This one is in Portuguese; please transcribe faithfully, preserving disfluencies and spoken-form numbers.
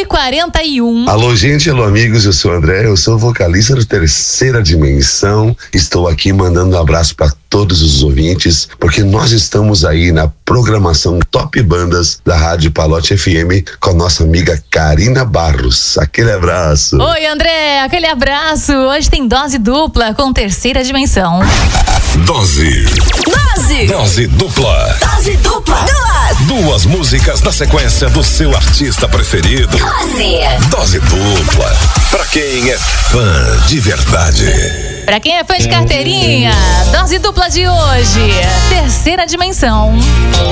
e quarenta e um. Alô, gente, alô, amigos, eu sou o André, eu sou vocalista do Terceira Dimensão. Estou aqui mandando um abraço para todos os ouvintes, porque nós estamos aí na programação Top Bandas da Rádio Palote F M com a nossa amiga Karina Barros. Aquele abraço. Oi, André, aquele abraço. Hoje tem dose dupla com Terceira Dimensão. Dose. Dose. Dose dupla. Dose dupla. Duas. Duas músicas na sequência do seu artista preferido. Dose. Dose dupla. Pra quem é fã de verdade. Pra quem é fã de carteirinha, dose dupla de hoje. Terceira Dimensão.